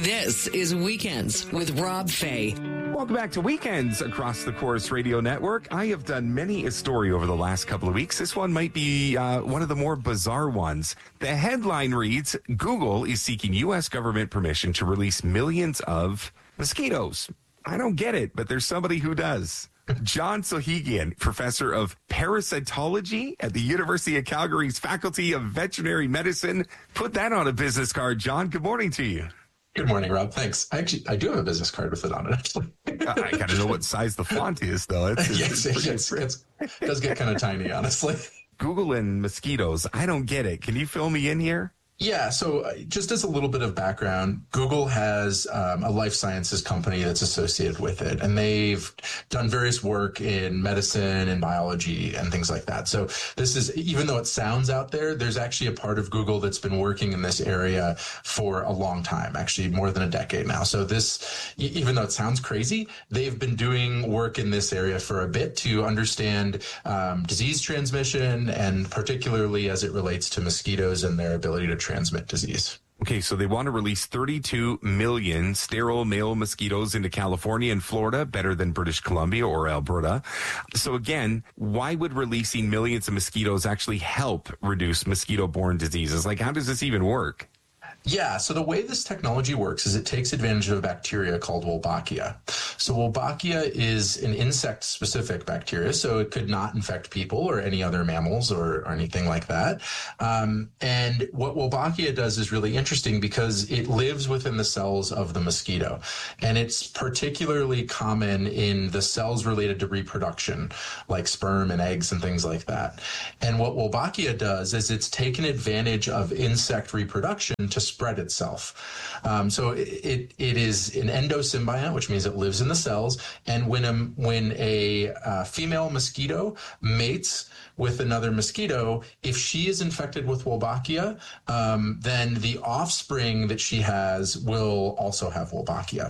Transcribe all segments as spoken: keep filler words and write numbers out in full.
This is Weekends with Rob Fay. Welcome back to Weekends across the Chorus Radio Network. I have done many a story over the last couple of weeks. This one might be uh, one of the more bizarre ones. The headline reads, Google is seeking U S government permission to release millions of mosquitoes. I don't get it, but there's somebody who does. John Sohigian, professor of parasitology at the University of Calgary's Faculty of Veterinary Medicine. Put that on a business card, John. Good morning to you. Good morning, Rob. Thanks. I actually, I do have a business card with it on it, actually. I got to know what size the font is, though. It's, it's, yes, it's it's, it's, it does get kind of tiny, honestly. Google and mosquitoes. I don't get it. Can you fill me in here? Yeah, so just as a little bit of background, Google has um, a life sciences company that's associated with it, and they've done various work in medicine and biology and things like that. So this is, even though it sounds out there, there's actually a part of Google that's been working in this area for a long time, actually more than a decade now. So this, even though it sounds crazy, they've been doing work in this area for a bit to understand um, disease transmission, and particularly as it relates to mosquitoes and their ability to transmit disease. Okay, so they want to release thirty-two million sterile male mosquitoes into California and Florida, better than British Columbia or Alberta. So again, why would releasing millions of mosquitoes actually help reduce mosquito-borne diseases? Like, how does this even work? Yeah, so the way this technology works is it takes advantage of a bacteria called Wolbachia. So Wolbachia is an insect-specific bacteria, so it could not infect people or any other mammals or, or anything like that. Um, and what Wolbachia does is really interesting because it lives within the cells of the mosquito. And it's particularly common in the cells related to reproduction, like sperm and eggs and things like that. And what Wolbachia does is it's taken advantage of insect reproduction to spread itself. Um, so it, it it is an endosymbiont, which means it lives in the cells. And when a, when a uh, female mosquito mates with another mosquito, if she is infected with Wolbachia, um, then the offspring that she has will also have Wolbachia.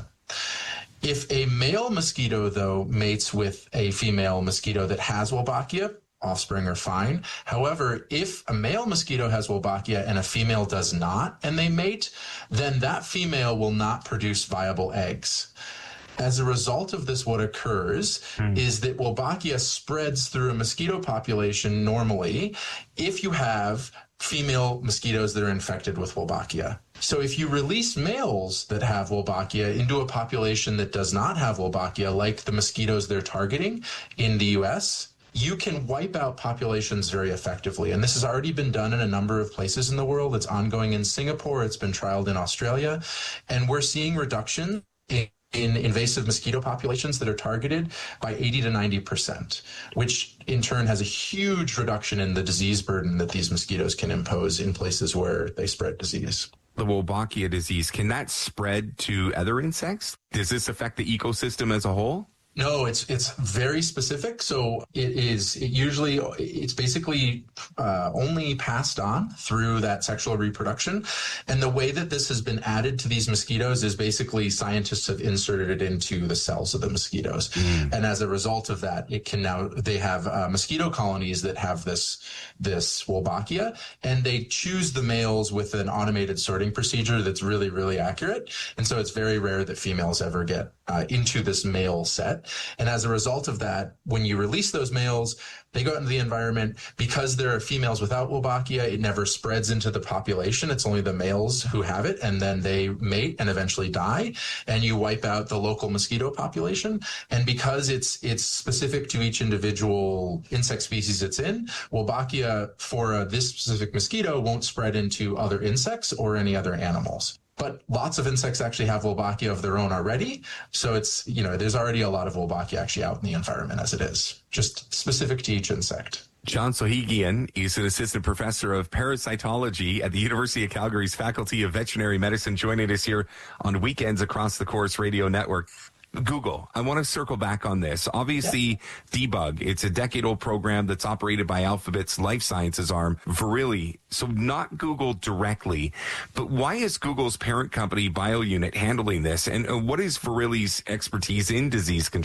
If a male mosquito, though, mates with a female mosquito that has Wolbachia, offspring are fine. However, if a male mosquito has Wolbachia and a female does not, and they mate, then that female will not produce viable eggs. As a result of this, what occurs mm. is that Wolbachia spreads through a mosquito population normally if you have female mosquitoes that are infected with Wolbachia. So if you release males that have Wolbachia into a population that does not have Wolbachia, like the mosquitoes they're targeting in the U S, you can wipe out populations very effectively. And this has already been done in a number of places in the world. It's ongoing in Singapore. It's been trialed in Australia. And we're seeing reduction in, in invasive mosquito populations that are targeted by eighty to ninety percent, which in turn has a huge reduction in the disease burden that these mosquitoes can impose in places where they spread disease. The Wolbachia disease, can that spread to other insects? Does this affect the ecosystem as a whole? No, it's it's very specific. So it is it usually it's basically uh, only passed on through that sexual reproduction. And the way that this has been added to these mosquitoes is basically scientists have inserted it into the cells of the mosquitoes. Mm. And as a result of that, it can now they have uh, mosquito colonies that have this this Wolbachia, and they choose the males with an automated sorting procedure that's really, really accurate. And so it's very rare that females ever get uh, into this male set. And as a result of that, when you release those males, they go out into the environment. Because there are females without Wolbachia, it never spreads into the population. It's only the males who have it, and then they mate and eventually die, and you wipe out the local mosquito population. And because it's it's specific to each individual insect species it's in, Wolbachia for uh, this specific mosquito won't spread into other insects or any other animals. But lots of insects actually have Wolbachia of their own already. So it's, you know, there's already a lot of Wolbachia actually out in the environment as it is, just specific to each insect. John Sohigian is an assistant professor of parasitology at the University of Calgary's Faculty of Veterinary Medicine, joining us here on Weekends across the Chorus Radio Network. Google, I want to circle back on this. Obviously, yeah. Debug, it's a decade-old program that's operated by Alphabet's life sciences arm, Virili. So not Google directly, but why is Google's parent company BioUnit handling this? And what is Virili's expertise in disease control?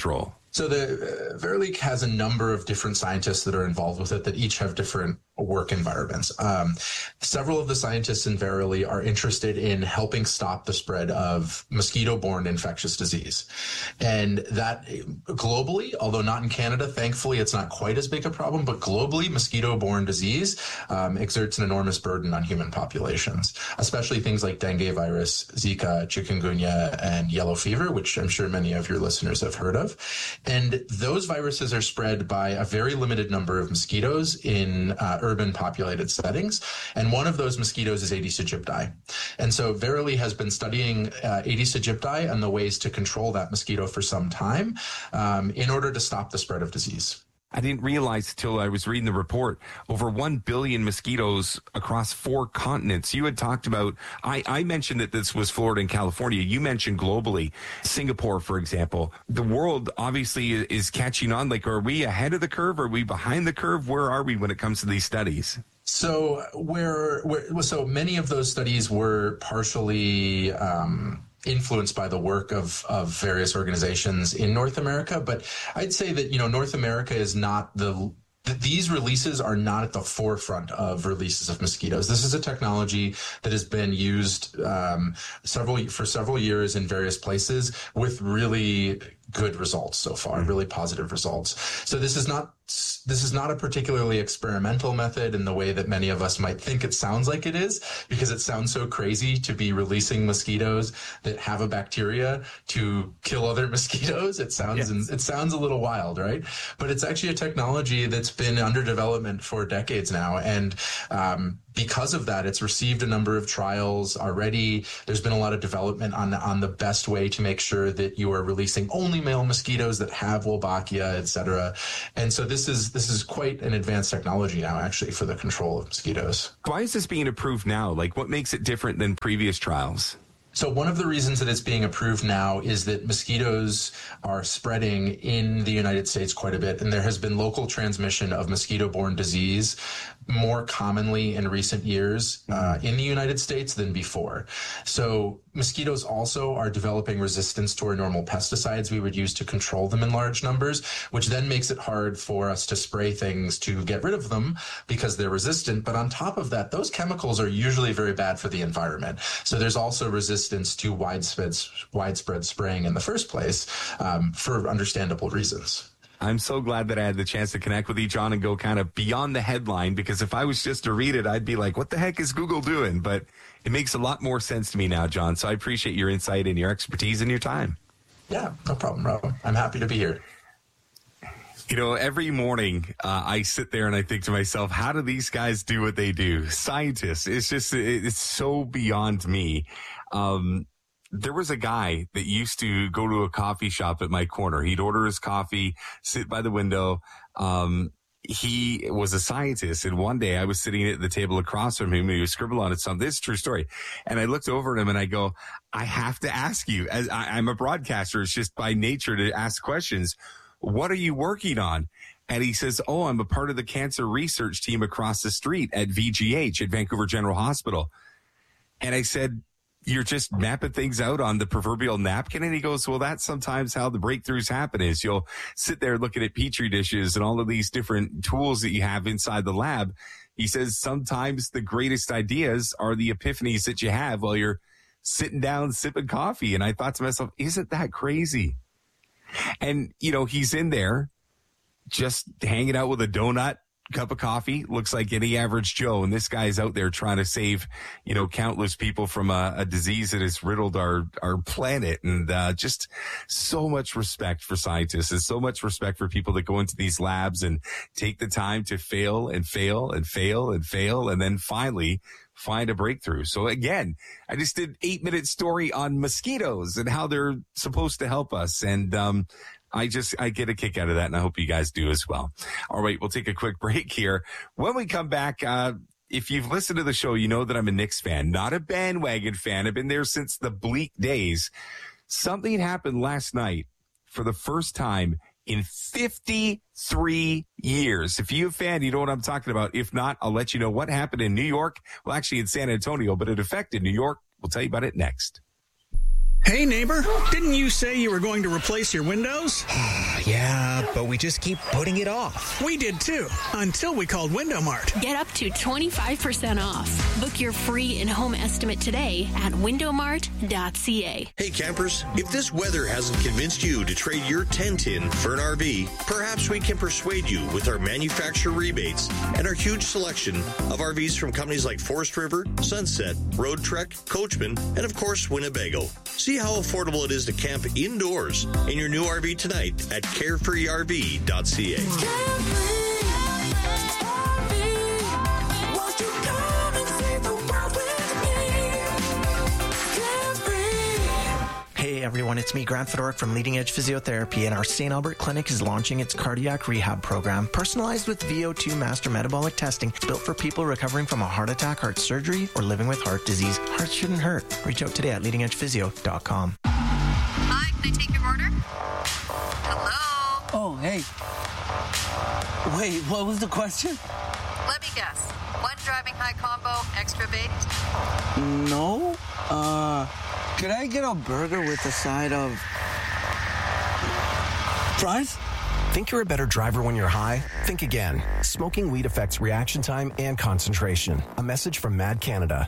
So the uh, Verily has a number of different scientists that are involved with it that each have different work environments. Um, several of the scientists in Verily are interested in helping stop the spread of mosquito-borne infectious disease. And that globally, although not in Canada, thankfully it's not quite as big a problem, but globally mosquito-borne disease um, exerts an enormous burden on human populations, especially things like dengue virus, Zika, chikungunya, and yellow fever, which I'm sure many of your listeners have heard of. And those viruses are spread by a very limited number of mosquitoes in uh, urban populated settings. And one of those mosquitoes is Aedes aegypti. And so Verily has been studying uh, Aedes aegypti and the ways to control that mosquito for some time um, in order to stop the spread of disease. I didn't realize until I was reading the report, over one billion mosquitoes across four continents. You had talked about, I, I mentioned that this was Florida and California. You mentioned globally, Singapore, for example. The world obviously is catching on. Like, are we ahead of the curve? Are we behind the curve? Where are we when it comes to these studies? So where, where so many of those studies were partially um, influenced by the work of, of various organizations in North America. But I'd say that, you know, North America is not the these releases are not at the forefront of releases of mosquitoes. This is a technology that has been used um, several for several years in various places with really good results so far, really positive results. So this is not this is not a particularly experimental method in the way that many of us might think it sounds like it is, because it sounds so crazy to be releasing mosquitoes that have a bacteria to kill other mosquitoes. It sounds yes. it sounds a little wild, right? But it's actually a technology that's been under development for decades now, and um, because of that, it's received a number of trials already. There's been a lot of development on on the best way to make sure that you are releasing only male mosquitoes that have Wolbachia, et cetera. And so this is this is quite an advanced technology now, actually, for the control of mosquitoes. Why is this being approved now? Like, what makes it different than previous trials? So one of the reasons that it's being approved now is that mosquitoes are spreading in the United States quite a bit, and there has been local transmission of mosquito-borne disease more commonly in recent years uh, in the United States than before. So mosquitoes also are developing resistance to our normal pesticides we would use to control them in large numbers, which then makes it hard for us to spray things to get rid of them because they're resistant. But on top of that, those chemicals are usually very bad for the environment. So there's also resistance to widespread, widespread spraying in the first place um, for understandable reasons. I'm so glad that I had the chance to connect with you, John, and go kind of beyond the headline, because if I was just to read it, I'd be like, what the heck is Google doing? But it makes a lot more sense to me now, John. So I appreciate your insight and your expertise and your time. Yeah, no problem, Rob. I'm happy to be here. You know, every morning uh, I sit there and I think to myself, how do these guys do what they do? Scientists. It's just, it's so beyond me. Um, There was a guy that used to go to a coffee shop at my corner. He'd order his coffee, sit by the window. Um, he was a scientist. And one day I was sitting at the table across from him and he was scribbling on something. This is a true story. And I looked over at him and I go, I have to ask you, as I, I'm a broadcaster. It's just by nature to ask questions. What are you working on? And he says, oh, I'm a part of the cancer research team across the street at V G H at Vancouver General Hospital. And I said, you're just mapping things out on the proverbial napkin? And he goes, well, that's sometimes how the breakthroughs happen is you'll sit there looking at Petri dishes and all of these different tools that you have inside the lab. He says sometimes the greatest ideas are the epiphanies that you have while you're sitting down sipping coffee. And I thought to myself, isn't that crazy? And, you know, he's in there just hanging out with a donut, cup of coffee, looks like any average Joe. And this guy's out there trying to save, you know, countless people from a, a disease that has riddled our, our planet. And uh, just so much respect for scientists and so much respect for people that go into these labs and take the time to fail and fail and fail and fail and then finally find a breakthrough. So again, I just did eight minute story on mosquitoes and how they're supposed to help us. And, um, I just, I get a kick out of that, and I hope you guys do as well. All right, we'll take a quick break here. When we come back, uh, if you've listened to the show, you know that I'm a Knicks fan, not a bandwagon fan. I've been there since the bleak days. Something happened last night for the first time in fifty-three years. If you're a fan, you know what I'm talking about. If not, I'll let you know what happened in New York. Well, actually in San Antonio, but it affected New York. We'll tell you about it next. Hey, neighbor, didn't you say you were going to replace your windows? Yeah, but we just keep putting it off. We did too, until we called Window Mart. Get up to twenty-five percent off. Book your free in-home estimate today at window mart dot c a. Hey campers, if this weather hasn't convinced you to trade your tent in for an R V, perhaps we can persuade you with our manufacturer rebates and our huge selection of R Vs from companies like Forest River, Sunset, Road Trek, Coachman, and of course Winnebago. See how affordable it is to camp indoors in your new R V tonight at carefree r v dot c a. Hey everyone, it's me, Grant Fedoruk from Leading Edge Physiotherapy, and our Saint Albert Clinic is launching its cardiac rehab program, personalized with V O two master metabolic testing, built for people recovering from a heart attack, heart surgery, or living with heart disease. Hearts shouldn't hurt. Reach out today at leading edge physio dot com. Hi, can I take your order? Hello? Oh, hey. Wait, what was the question? Let me guess. One driving high combo, extra baked? No. Uh, could I get a burger with a side of fries? Think you're a better driver when you're high? Think again. Smoking weed affects reaction time and concentration. A message from Mad Canada.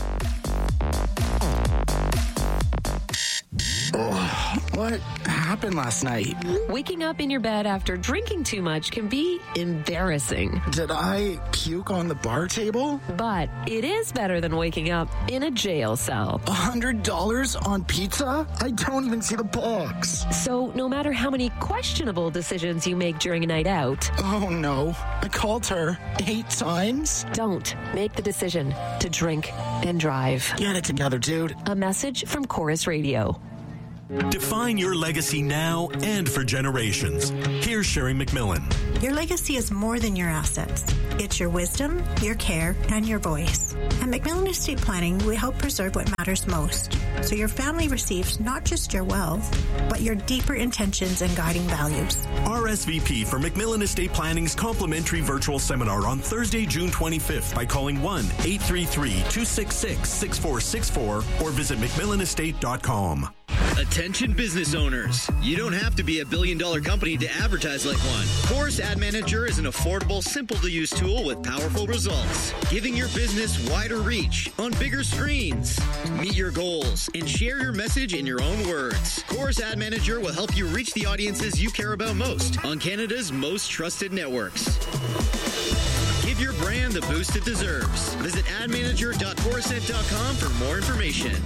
Oh, what happened last night? Waking up in your bed after drinking too much can be embarrassing. Did I puke on the bar table? But it is better than waking up in a jail cell. A hundred dollars on pizza? I don't even see the box. So no matter how many questionable decisions you make during a night out... Oh no, I called her eight times? Don't make the decision to drink and drive. Get it together, dude. A message from Chorus Radio. Define your legacy now and for generations. Here's Sherry McMillan. Your legacy is more than your assets. It's your wisdom, your care, and your voice. At McMillan Estate Planning, we help preserve what matters most, so your family receives not just your wealth, but your deeper intentions and guiding values. R S V P for McMillan Estate Planning's complimentary virtual seminar on Thursday, June twenty-fifth by calling one eight three three, two six six, six four six four or visit mcmillan estate dot com. Attention business owners. You don't have to be a billion dollar company to advertise like one. Chorus Ad Manager is an affordable, simple to use tool with powerful results, giving your business wider reach on bigger screens. Meet your goals and share your message in your own words. Chorus Ad Manager will help you reach the audiences you care about most on Canada's most trusted networks. Give your brand the boost it deserves. Visit ad manager dot chorusnet dot com for more information.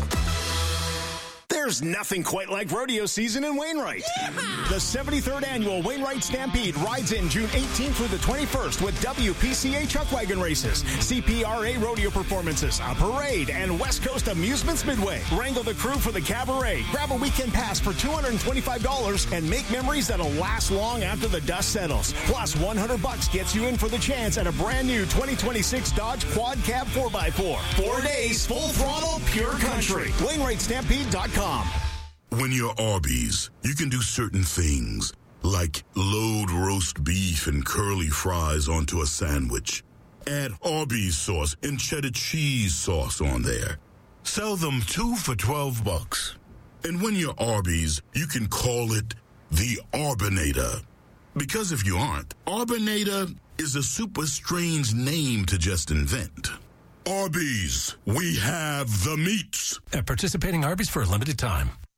There's nothing quite like rodeo season in Wainwright. Yeah! The seventy-third annual Wainwright Stampede rides in June eighteenth through the twenty-first with W P C A chuck wagon races, C P R A rodeo performances, a parade, and West Coast Amusements Midway. Wrangle the crew for the cabaret, grab a weekend pass for two hundred twenty-five dollars, and make memories that'll last long after the dust settles. Plus, one hundred bucks gets you in for the chance at a brand new twenty twenty-six Dodge Quad Cab four by four. Four days, full throttle, pure country. Wainwright Stampede dot com. When you're Arby's, you can do certain things, like load roast beef and curly fries onto a sandwich. Add Arby's sauce and cheddar cheese sauce on there. Sell them two for twelve bucks. And when you're Arby's, you can call it the Arbinator. Because if you aren't, Arbinator is a super strange name to just invent. Arby's, we have the meats. At participating Arby's for a limited time.